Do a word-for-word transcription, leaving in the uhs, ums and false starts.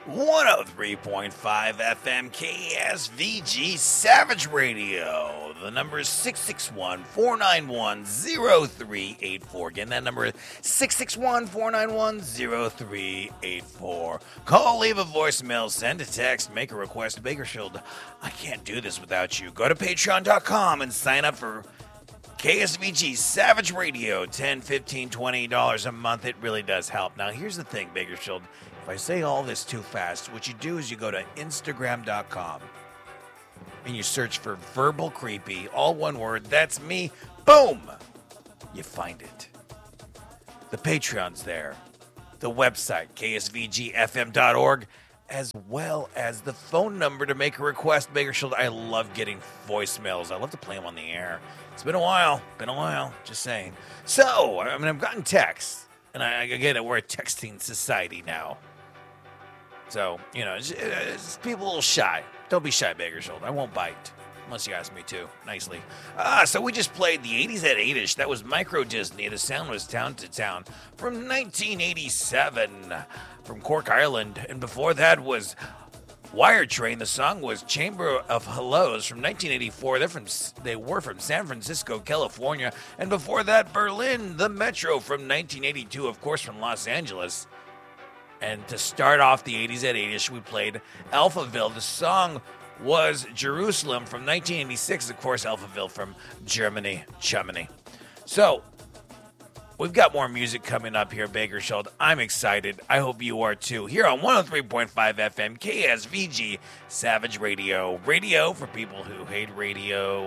one oh three point five F M K S V G Savage Radio. The number is six six one, four nine one, zero three eight four. Again, that number is six six one, four nine one, zero three eight four. Call, leave a voicemail, send a text, make a request. Bakersfield, I can't do this without you. Go to patreon dot com and sign up for K S V G Savage Radio. ten, fifteen, twenty dollars a month. It really does help. Now, here's the thing, Bakersfield. If I say all this too fast, what you do is you go to instagram dot com and you search for Verbal Creepy, all one word. That's me. Boom! You find it. The Patreon's there. The website, K S V G F M dot org, as well as the phone number to make a request. Bakersfield, I love getting voicemails. I love to play them on the air. It's been a while. Been a while. Just saying. So, I mean, I've gotten texts, and I, I get it. We're a texting society now. So, you know, it's, it's people a little shy. Don't be shy, Bakersfield. I won't bite. Unless you ask me to, nicely. Ah, so we just played the eighties at eight-ish. That was Micro Disney. The sound was Town to Town from nineteen eighty-seven from Cork, Ireland. And before that was Wire Train. The song was Chamber of Hellos from nineteen eighty-four. They're from, they were from San Francisco, California. And before that, Berlin, the Metro from nineteen eighty-two, of course, from Los Angeles. And to start off the eighties at eight-ish, we played Alphaville. The song was Jerusalem from nineteen eighty-six, of course, Alphaville from Germany, Germany. So, we've got more music coming up here, Bakersfield. I'm excited. I hope you are too. Here on one oh three point five F M, K S V G, Savage Radio. Radio for people who hate radio.